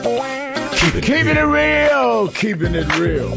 Keeping it real. Keeping it real.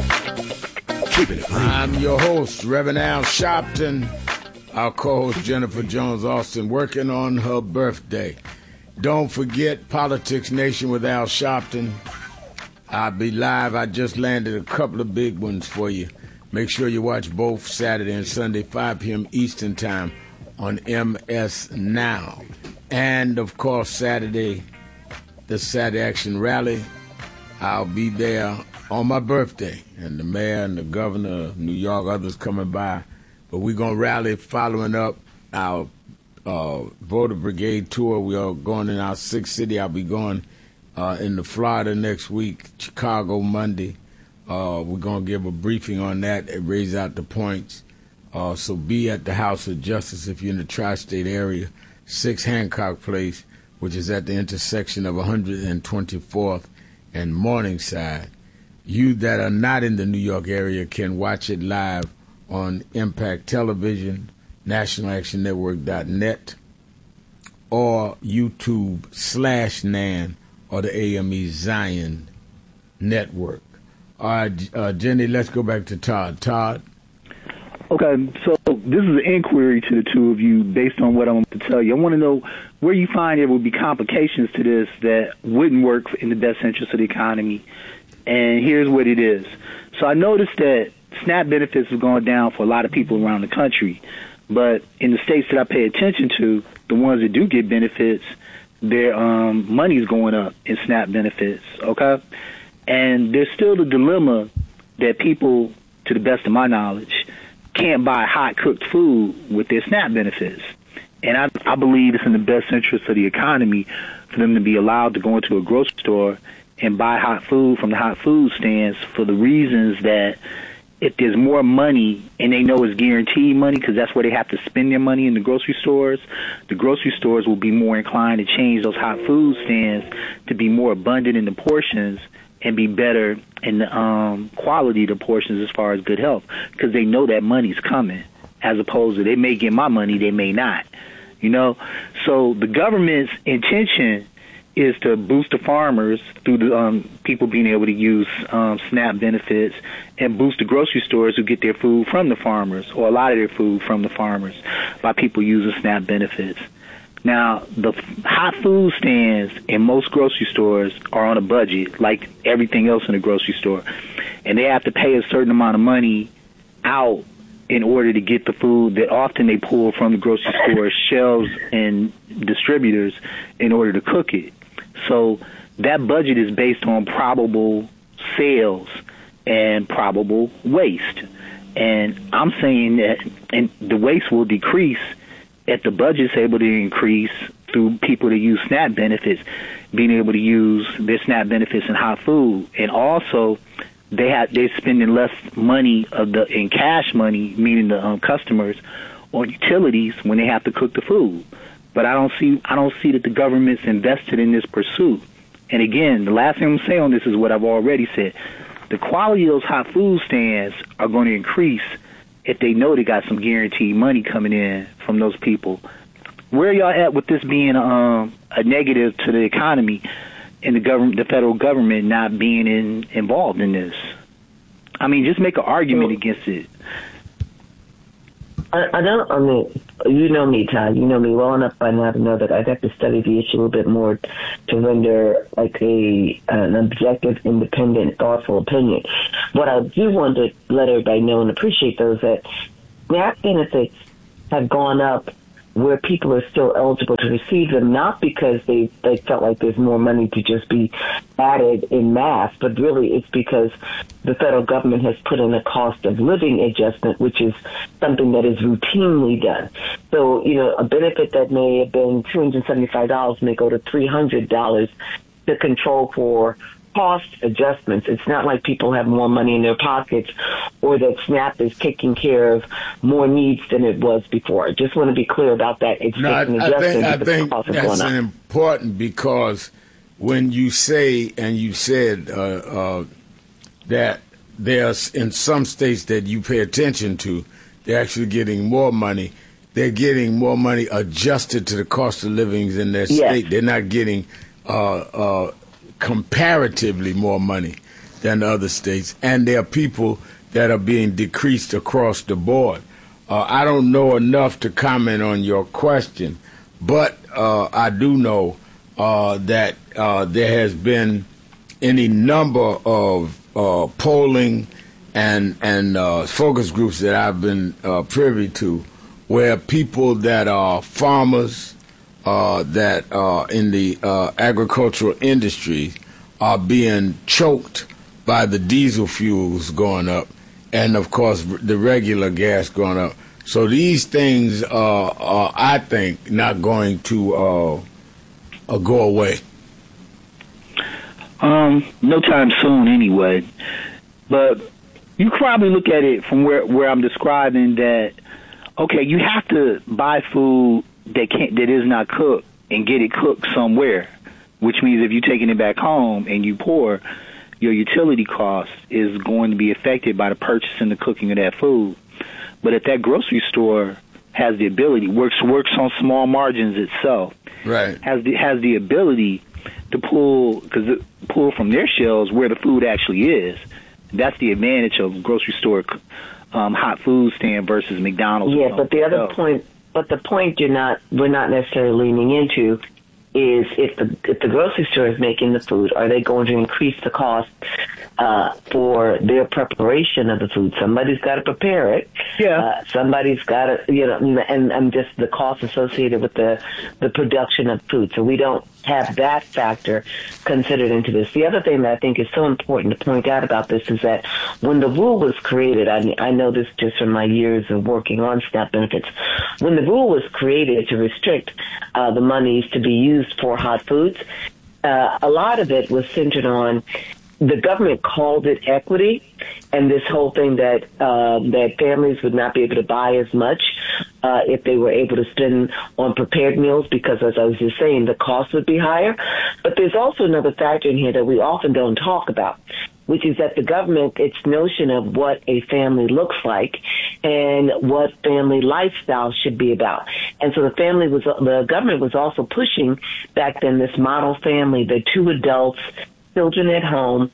Keeping it real. I'm your host, Reverend Al Sharpton. Our co-host, Jennifer Jones-Austin, working on her birthday. Don't forget Politics Nation with Al Sharpton. I'll be live. I just landed a couple of big ones for you. Make sure you watch both Saturday and Sunday, 5 p.m. Eastern Time on MS Now. And, of course, Saturday, the Saturday Action Rally. I'll be there on my birthday. And the mayor and the governor of New York, others coming by. But we're going to rally following up our voter brigade tour. We are going in our sixth city. I'll be going into Florida next week, Chicago Monday. We're going to give a briefing on that and raise out the points. So be at the House of Justice if you're in the tri-state area, 6 Hancock Place, which is at the intersection of 124th and Morningside. You that are not in the New York area can watch it live on Impact Television, NationalActionNetwork.net, or YouTube/NAN or the AME Zion Network. All right, Jenny, let's go back to Todd. Todd? Okay, so this is an inquiry to the two of you based on what I want to tell you. I want to know where you find there will be complications to this that wouldn't work in the best interest of the economy. And here's what it is. So I noticed that SNAP benefits have gone down for a lot of people around the country. But in the states that I pay attention to, the ones that do get benefits, their money's going up in SNAP benefits, okay? And there's still the dilemma that people, to the best of my knowledge, can't buy hot cooked food with their SNAP benefits. And I believe it's in the best interest of the economy for them to be allowed to go into a grocery store and buy hot food from the hot food stands for the reasons that if there's more money and they know it's guaranteed money because that's where they have to spend their money in the grocery stores will be more inclined to change those hot food stands to be more abundant in the portions and be better in the quality of the portions as far as good health because they know that money's coming as opposed to they may get my money, they may not, you know. So the government's intention is to boost the farmers through the people being able to use SNAP benefits and boost the grocery stores who get their food from the farmers or a lot of their food from the farmers by people using SNAP benefits. Now, the hot food stands in most grocery stores are on a budget like everything else in a grocery store, and they have to pay a certain amount of money out in order to get the food that often they pull from the grocery store shelves and distributors in order to cook it. So that budget is based on probable sales and probable waste. And I'm saying that and the waste will decrease if the budget's able to increase through people that use SNAP benefits, being able to use their SNAP benefits in hot food. And also they're spending less money in cash money, meaning the customers, on utilities when they have to cook the food. But I don't see that the government's invested in this pursuit. And again, the last thing I'm saying on this is what I've already said. The quality of those hot food stands are going to increase if they know they got some guaranteed money coming in from those people. Where are y'all at with this being a negative to the economy and the federal government not being involved in this? I mean, just make an argument against it. You know me, Todd. You know me well enough by now to know that I'd have to study the issue a little bit more to render like an objective, independent, thoughtful opinion. What I do want to let everybody know and appreciate, though, is that SNAP benefits have gone up where people are still eligible to receive them, not because they felt like there's more money to just be added in mass, but really it's because the federal government has put in a cost of living adjustment, which is something that is routinely done. So, you know, a benefit that may have been $275 may go to $300 to control for cost adjustments. It's not like people have more money in their pockets or that SNAP is taking care of more needs than it was before. I just want to be clear about that. It's taking adjustment. I think that's important because when you say, and you said that there's in some states that you pay attention to, they're actually getting more money. They're getting more money adjusted to the cost of living in their state. They're not getting comparatively more money than other states, and there are people that are being decreased across the board. I don't know enough to comment on your question, but I do know that there has been any number of polling and focus groups that I've been privy to, where people that are farmers, that are in the agricultural industry, are being choked by the diesel fuels going up, and of course the regular gas going up. So these things are, I think, not going to go away. No time soon, anyway. But you probably look at it from where I'm describing that. Okay, you have to buy food that is not cooked and get it cooked somewhere, which means if you're taking it back home and you pour, your utility cost is going to be affected by the purchase and the cooking of that food. But if that grocery store has the ability, works on small margins itself, right, has the ability to pull from their shelves where the food actually is. That's the advantage of grocery store hot food stand versus McDonald's. Yeah, but the other point, the point we're not necessarily leaning into is if the grocery store is making the food, are they going to increase the cost for their preparation of the food? Somebody's got to prepare it. Yeah. Somebody's got to, and just the cost associated with the production of food. So we don't have that factor considered into this. The other thing that I think is so important to point out about this is that when the rule was created, I know this just from my years of working on SNAP benefits, when the rule was created to restrict the monies to be used for hot foods, a lot of it was centered on the government called it equity, and this whole thing that families would not be able to buy as much if they were able to spend on prepared meals, because, as I was just saying, the cost would be higher. But there's also another factor in here that we often don't talk about, which is that the government, its notion of what a family looks like and what family lifestyle should be about. And so the government was also pushing back then this model family, the 2 adults, children at home,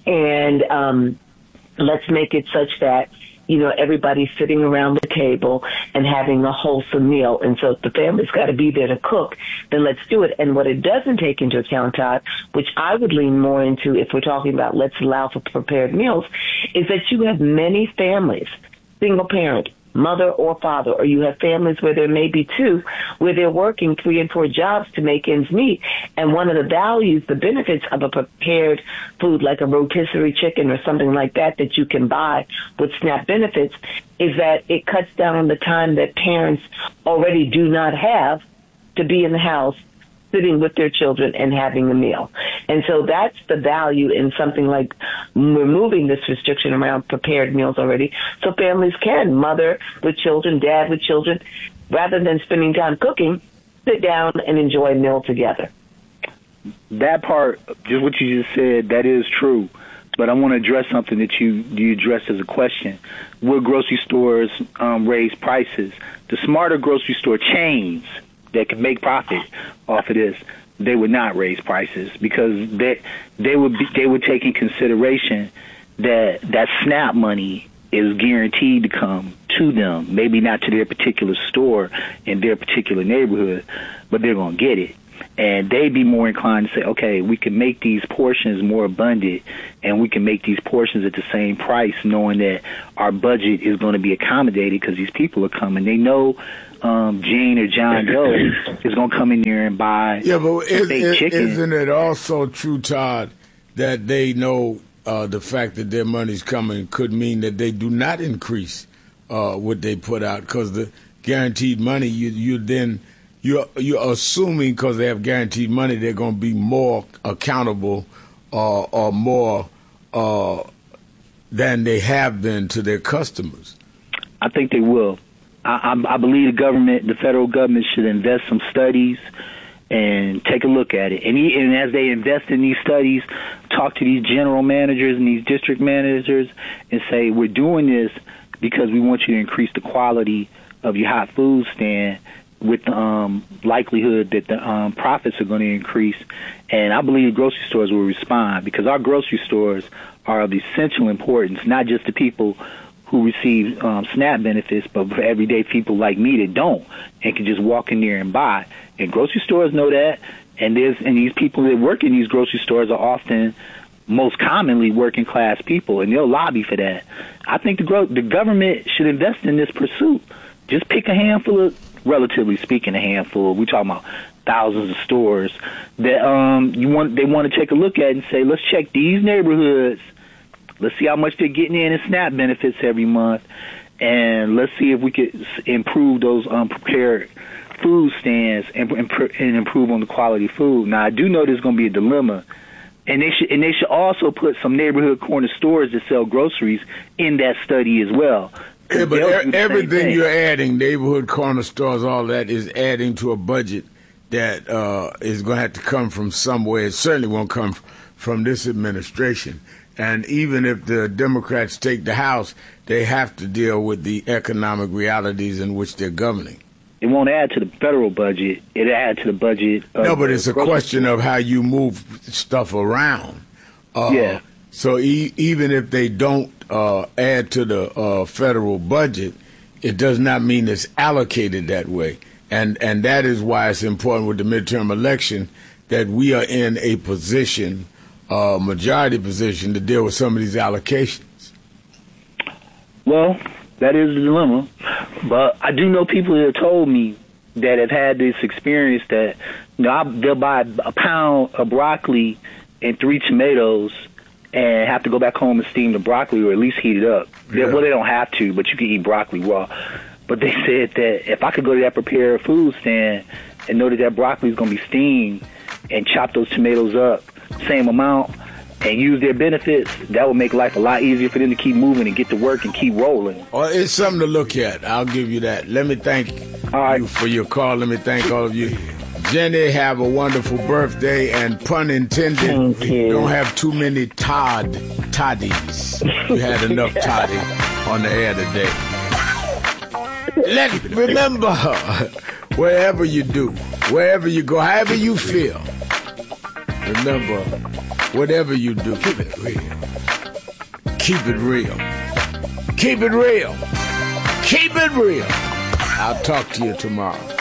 and let's make it such that everybody's sitting around the table and having a wholesome meal. And so if the family's got to be there to cook, then let's do it. And what it doesn't take into account, Todd, which I would lean more into if we're talking about let's allow for prepared meals, is that you have many families, single parent, mother or father, or you have families where there may be 2, where they're working 3 and 4 jobs to make ends meet. And one of the values, the benefits of a prepared food like a rotisserie chicken or something like that you can buy with SNAP benefits, is that it cuts down on the time that parents already do not have to be in the house sitting with their children and having a meal. And so that's the value in something like removing this restriction around prepared meals already, so families can, mother with children, dad with children, rather than spending time cooking, sit down and enjoy a meal together. That part, just what you just said, that is true. But I want to address something that you addressed as a question. Will grocery stores raise prices? The smarter grocery store chains that can make profit off of this, they would not raise prices, because they would take in consideration that SNAP money is guaranteed to come to them, maybe not to their particular store in their particular neighborhood, but they're going to get it. And they'd be more inclined to say, okay, we can make these portions more abundant, and we can make these portions at the same price, knowing that our budget is going to be accommodated because these people are coming. They know Jane or John Doe is going to come in there and buy chicken. Isn't it also true, Todd, that they know the fact that their money's coming could mean that they do not increase what they put out, because the guaranteed money, you're assuming because they have guaranteed money they're going to be more accountable or more than they have been to their customers? I think they will. I believe the federal government should invest some studies and take a look at it. And as they invest in these studies, talk to these general managers and these district managers and say, we're doing this because we want you to increase the quality of your hot food stand, with the likelihood that the profits are going to increase. And I believe grocery stores will respond, because our grocery stores are of essential importance, not just to people who receive SNAP benefits, but for everyday people like me that don't and can just walk in there and buy. And grocery stores know that, and these people that work in these grocery stores are often, most commonly, working class people, and they'll lobby for that. I think the government should invest in this pursuit. Just pick a handful of, relatively speaking, a handful. We're talking about thousands of stores that they want to take a look at and say, let's check these neighborhoods. Let's see how much they're getting in SNAP benefits every month, and let's see if we could improve those prepared food stands and improve on the quality of food. Now, I do know there's going to be a dilemma, and they should also put some neighborhood corner stores that sell groceries in that study as well. Yeah, but everything you're adding, neighborhood corner stores, all that, is adding to a budget that is going to have to come from somewhere. It certainly won't come from this administration. And even if the Democrats take the House, they have to deal with the economic realities in which they're governing. It won't add to the federal budget. It'll add to the budget. No, but it's a question of how you move stuff around. Yeah. So even if they don't add to the federal budget, it does not mean it's allocated that way. And that is why it's important with the midterm election that we are in a position, majority position, to deal with some of these allocations. Well, that is the dilemma. But I do know people that have told me that have had this experience that, they'll buy a pound of broccoli and 3 tomatoes and have to go back home and steam the broccoli, or at least heat it up. Yeah. Well, they don't have to, but you can eat broccoli raw. But they said that if I could go to that prepared food stand and know that broccoli is going to be steamed and chop those tomatoes up, same amount, and use their benefits, that would make life a lot easier for them to keep moving and get to work and keep rolling. Well, it's something to look at. I'll give you that. Let me thank you for your call. Let me thank all of you. Jenny, have a wonderful birthday, and pun intended, don't have too many toddies. You had enough toddy on the air today. Remember, wherever you do, wherever you go, however you feel, remember, whatever you do, keep it real. Keep it real. Keep it real. Keep it real. I'll talk to you tomorrow.